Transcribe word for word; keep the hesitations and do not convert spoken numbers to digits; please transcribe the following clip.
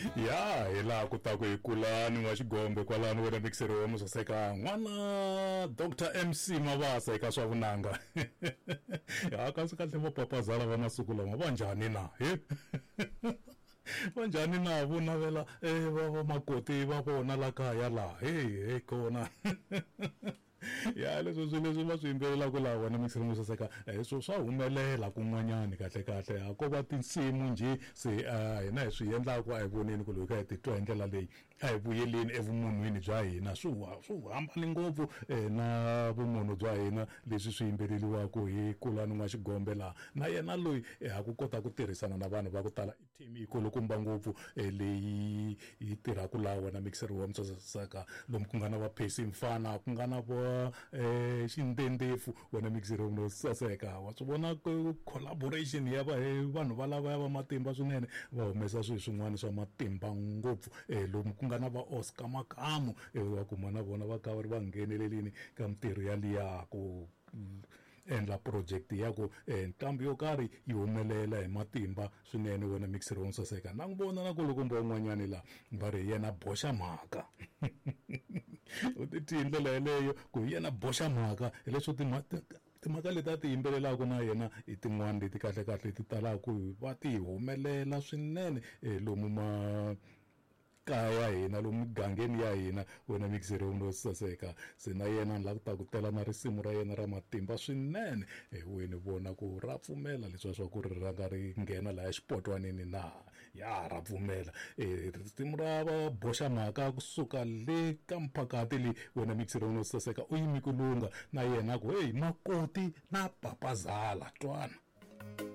ya hi laha ku ta ku hi kulani wa xigombe kwalano wena mikiseri wa Mosaseka n'wana Doctor M C Mabasa eka swa vunanga. Ya kasi kahle va papazala va masiku lama va njhani na he va njhani na vo navela eh va makoti va vona la kaya la hey hey kona. Ya leswi swi leswi va swi yimbelelaka laha wena mikiseri Mosaseka eh swo swa humelela kun'wanyani kahle kahle a ko va tinsimu nje se hina hi swi endlaka a hi voneni ku loko hi titwa hi ndlela leyi a hi vuyeleni evumunhwini bya hina swi swi hambane ngopfu na vumunhu bya hina leswi swi yimbeleliwaka hi kulani n'wa xigombe laha na yena loyi ha ku kota ku tirhisana na vanhu va ku tala i team ikulukumba ngopfu leyi yi tirhaka laha wena mikiseri wa Mosaseka lomu ku nga na va Percy Mfana ku nga na vo eh xindendefu wena mikiseri wa Mosaseka wa swi vona collaboration ya va vanhu va lava va matimba swinene va humesa swilo swin'wana swa matimba ngopfu eh lomu ku nga na va Oscar Makamu wa kuma na vona va ka va nghenelelini ka mitirho ya liya ku endla project ya ku ntambu yo karhi yi humelela hi matimba swinene wena mikiseri wa Mosaseka na ngibona na ku loko mba un'wanyani la va ri yena boxa mhaka u ti ndlela yeleyo ku yena boxa mhaka hileswo timhaka timhaka leti a ti yimbelelaka na yena i tin'wana leti kahle kahle ti talaka va ti humelela swinene lomu ma kaya hina lomu migangeni ya hina wena mikiseri wa Mosaseka se na yena la ku ta ku tela na risimu ra yena ra matimba swinene wena vona ku ra pfumela leswi swa ku ri ranga ri nghena la xipotwanini na ya ra pfumela risimu ra va boxa mhaka kusuka le ka mphakati le wena mikiseri wa Mosaseka u yimi kulunga na yena ku hey makoti na papazala twana.